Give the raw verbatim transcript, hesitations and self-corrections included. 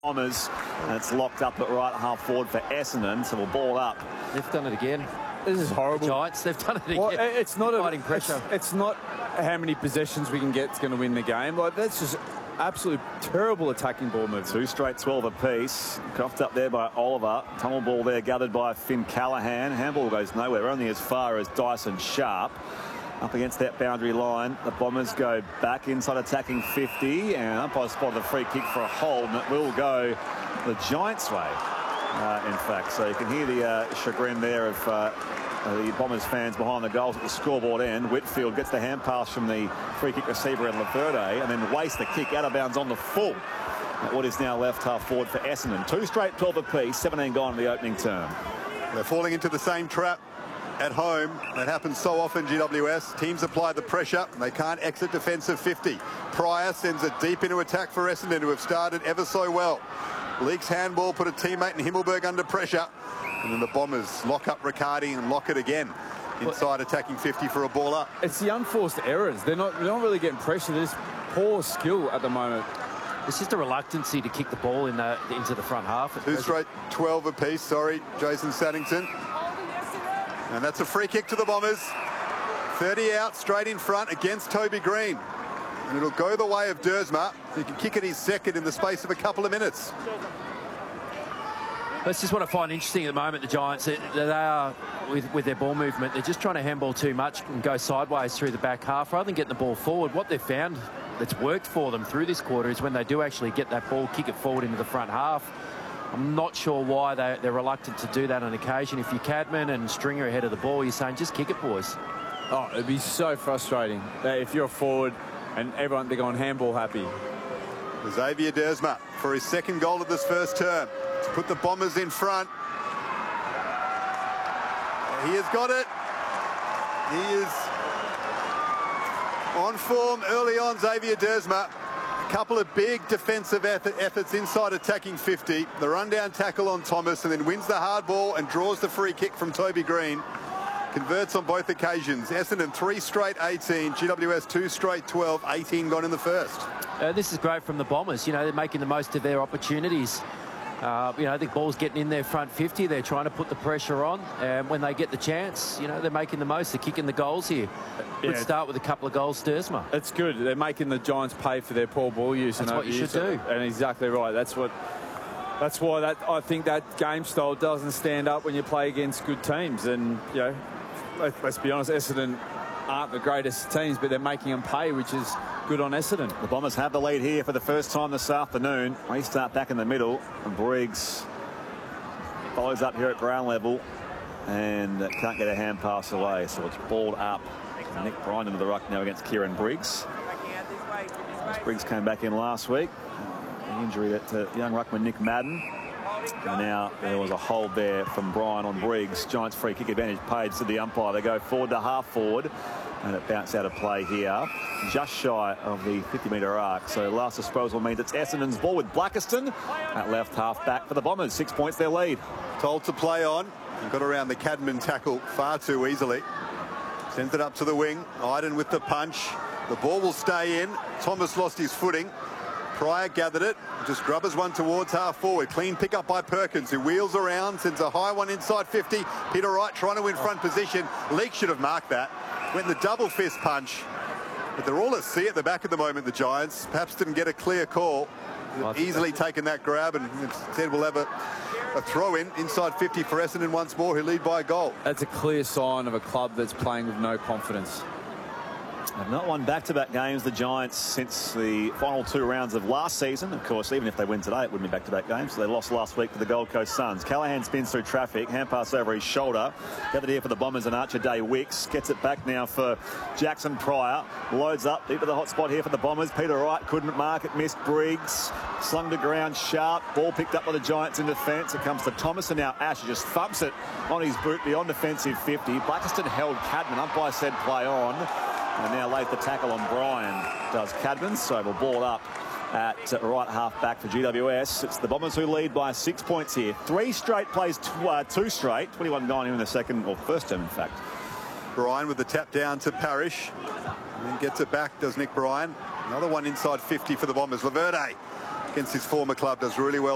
Bombers, and it's locked up at right half forward for Essendon, so we'll ball up. They've done it again. This is horrible. The Giants, they've done it again. Well, it's not a, fighting pressure. It's, it's not how many possessions we can get is going to win the game. Like, that's just absolute terrible attacking ball moves. Two straight twelve apiece. Coughed up there by Oliver. Tunnel ball there gathered by Finn Callaghan. Handball goes nowhere, only as far as Dyson Sharp. Up against that boundary line, the Bombers go back inside attacking fifty, and umpire spotted the free kick for a hold, and it will go the Giants' way, uh, in fact. So you can hear the uh, chagrin there of uh, the Bombers fans behind the goals at the scoreboard end. Whitfield gets the hand pass from the free kick receiver in Laverde, and then wastes the kick out of bounds on the full at what is now left half forward for Essendon. Two straight twelve apiece, seventeen gone in the opening term. They're falling into the same trap at home. That happens so often, G W S. Teams apply the pressure. They can't exit defensive fifty. Pryor sends it deep into attack for Essendon, who have started ever so well. Leaks handball, put a teammate in Himmelberg under pressure. And then the Bombers lock up Riccardi and lock it again inside attacking fifty for a ball up. It's the unforced errors. They're not, they're not really getting pressure. There's poor skill at the moment. It's just a reluctancy to kick the ball in the, into the front half. Two straight twelve apiece. Sorry, Jason Saddington. And that's a free kick to the Bombers. thirty out, straight in front against Toby Green. And it'll go the way of Dersma. He can kick it his second in the space of a couple of minutes. That's just what I find interesting at the moment, the Giants. They, they are, with, with their ball movement, they're just trying to handball too much and go sideways through the back half rather than getting the ball forward. What they've found that's worked for them through this quarter is when they do actually get that ball, kick it forward into the front half. I'm not sure why they, they're reluctant to do that on occasion. If you're Cadman and Stringer ahead of the ball, you're saying, just kick it, boys. Oh, it'd be so frustrating that if you're a forward and everyone, they're going handball happy. Xavier Dersma for his second goal of this first term to put the Bombers in front. He has got it. He is on form early on, Xavier Dersma. A couple of big defensive effort, efforts inside attacking fifty. The rundown tackle on Thomas, and then wins the hard ball and draws the free kick from Toby Green. Converts on both occasions. Essendon three straight eighteen, G W S two straight twelve, eighteen gone in the first. Uh, this is great from the Bombers. You know, they're making the most of their opportunities. Uh, you know, the ball's getting in their front fifty. They're trying to put the pressure on. And when they get the chance, you know, they're making the most. They're kicking the goals here. Good yeah. start with a couple of goals, Dersma. It's good. They're making the Giants pay for their poor ball use. That's what you should do. And exactly right. That's what. That's why that I think that game style doesn't stand up when you play against good teams. And, you know, let, let's be honest, Essendon aren't the greatest teams, but they're making them pay, which is good on Essendon. The Bombers have the lead here for the first time this afternoon. We start back in the middle, and Briggs follows up here at ground level and can't get a hand pass away, so it's balled up. Nick Bryan into the ruck now against Kieran Briggs. Briggs came back in last week. The injury that uh, young ruckman Nick Madden. And now there was a hold there from Bryan on Briggs. Giants free kick advantage paid to the umpire. They go forward to half forward, and it bounced out of play here, just shy of the fifty metre arc. So last disposal means it's Essendon's ball with Blackiston at left half back for the Bombers. Six points their lead. Told to play on. He got around the Cadman tackle far too easily. Sends it up to the wing. Iden with the punch. The ball will stay in. Thomas lost his footing. Pryor gathered it. Just grubbers one towards half forward. Clean pick up by Perkins, who wheels around, sends a high one inside fifty. Peter Wright trying to win front position. Leake should have marked that. Went the double fist punch. But they're all at sea at the back at the moment, the Giants. Perhaps didn't get a clear call. Well, easily taken that grab, and instead we'll have a, a throw in inside fifty for Essendon once more, who lead by a goal. That's a clear sign of a club that's playing with no confidence. They've not won back-to-back games, the Giants, since the final two rounds of last season. Of course, even if they win today, it wouldn't be back-to-back games. So they lost last week to the Gold Coast Suns. Callaghan spins through traffic, hand pass over his shoulder. Gathered here for the Bombers and Archer Day Wicks. Gets it back now for Jackson Pryor. Loads up deep to the hot spot here for the Bombers. Peter Wright couldn't mark it, missed Briggs. Slung to ground sharp. Ball picked up by the Giants in defence. It comes to Thomas, and now Ash just thumps it on his boot beyond defensive fifty. Blackiston held Cadman. Umpire said play on. And now laid the tackle on Bryan, does Cadman. So we'll ball up at right half back for G W S. It's the Bombers who lead by six points here. Three straight plays, tw uh, two straight. twenty-one gone in the second, or first term, in fact. Bryan with the tap down to Parrish. And then gets it back, does Nick Bryan. Another one inside fifty for the Bombers. Laverde against his former club does really well.